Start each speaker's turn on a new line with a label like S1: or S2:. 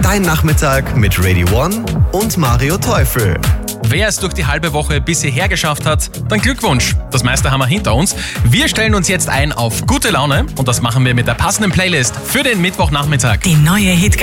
S1: Dein Nachmittag mit Radio One und Mario Teufel.
S2: Wer es durch die halbe Woche bis hierher geschafft hat, dann Glückwunsch. Das meiste haben wir hinter uns. Wir stellen uns jetzt ein auf gute Laune und das machen wir mit der passenden Playlist für den Mittwochnachmittag.
S3: Die neue Hit